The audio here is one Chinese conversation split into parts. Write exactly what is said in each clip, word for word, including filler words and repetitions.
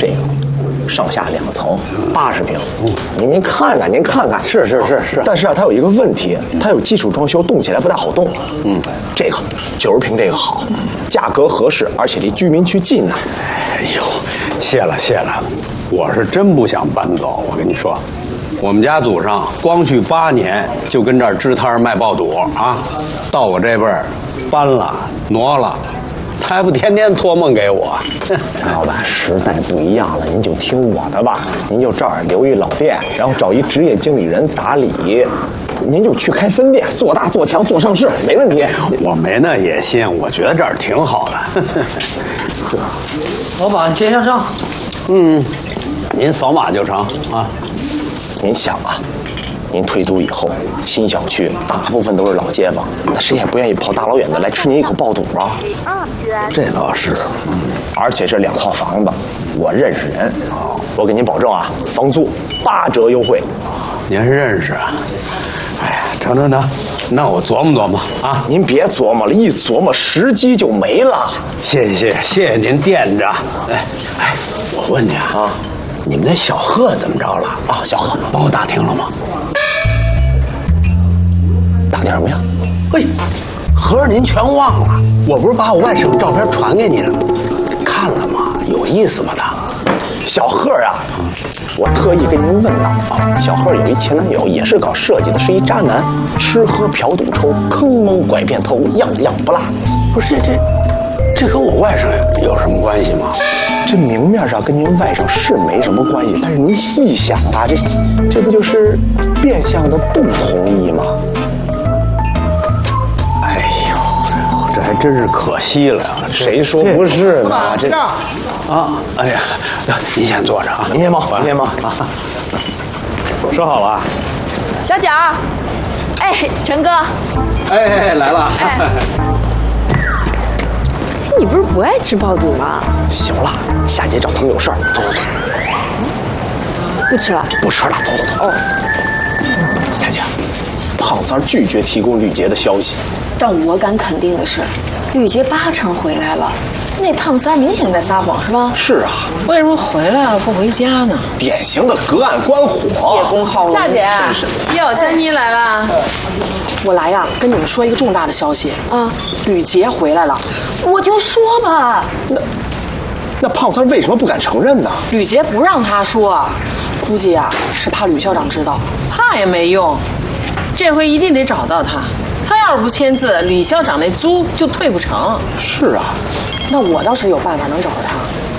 这个上下两层，八十平。您您看看，您看看， 是是是是。 但是啊，它有一个问题，它有基础装修，动起来不大好动。嗯，这个九十平这个好，价格合适，而且离居民区近呢。 哎呦，谢了谢了，我是真不想搬走。我跟你说，我们家祖上光绪八年就跟这儿支摊卖爆肚啊，到我这辈儿搬了挪了。他还不天天托梦给我。 张老板，时代不一样了，您就听我的吧，您就这儿留一老店，然后找一职业经理人打理，您就去开分店，做大做强做上市，没问题。 我没那野心，我觉得这儿挺好的。 老板结下账。 嗯，您扫码就成啊。 您想啊，您退租以后，新小区大部分都是老街坊，那谁也不愿意跑大老远的来吃您一口爆肚啊。 这倒是， 嗯，而且这两套房子，我认识人，我给您保证啊，房租八折优惠。 您认识啊？哎呀，成成成，那我琢磨琢磨啊。 您别琢磨了，一琢磨时机就没了。 谢谢谢谢谢谢您惦着。哎哎，我问你啊，啊你们那小贺怎么着了？ 啊，小贺帮我打听了吗？ 打听什么呀？ 嘿，合着您全忘了？我不是把我外甥照片传给你了，看了吗？有意思吗？他， 小贺啊，我特意跟您问了啊，小贺有一前男友，也是搞设计的，是一渣男，吃喝嫖赌抽，坑蒙拐骗偷，样样不落。 不是这，这跟我外甥有什么关系吗？ 这明面上跟您外甥是没什么关系，但是您细想啊，这这不就是变相的不同意吗？ 哎呦，这还真是可惜了呀！ 谁说不是呢？这啊，哎呀，您先坐着啊， 您先忙，您先忙啊。 说好了。 小蒋，哎，陈哥， 哎哎来了。 哎，你不是不爱吃爆肚吗？ 行了，下节找咱们有事儿，走走走。 不吃了？ 不吃了，走走走。哦，下节，胖三拒绝提供吕杰的消息。 但我敢肯定的是，吕杰八成回来了。那胖三明显在撒谎，是吧？ 是啊。 为什么回来了不回家呢？ 典型的隔岸观火。 叶公好龙。 夏姐，哟，珍妮来了。 我来呀，跟你们说一个重大的消息啊！吕杰回来了。 我就说吧， 那那胖三为什么不敢承认呢？ 吕杰不让他说，估计啊是怕吕校长知道。 怕也没用，这回一定得找到他。他要是不签字，吕校长那租就退不成。 是啊， 那我倒是有办法能找着他。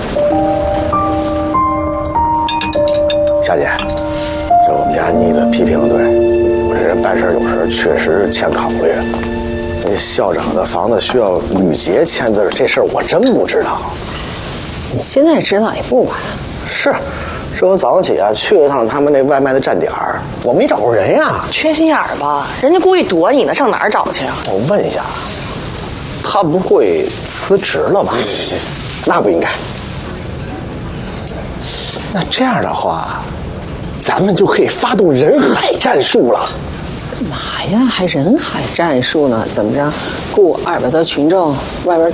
夏姐，这我们家妮子批评的对，我这人办事有时确实欠考虑。那校长的房子需要吕杰签字，这事儿我真不知道。 你现在知道也不晚。 是，这我早上起啊去了趟他们那外卖的站点儿，我没找着人呀。 缺心眼儿吧？人家故意躲你呢，上哪儿找去啊？ 我问一下，他不会辞职了吧？那不应该。那这样的话，咱们就可以发动人海战术了。 干嘛呀？还人海战术呢？怎么着？雇二百多群众，外边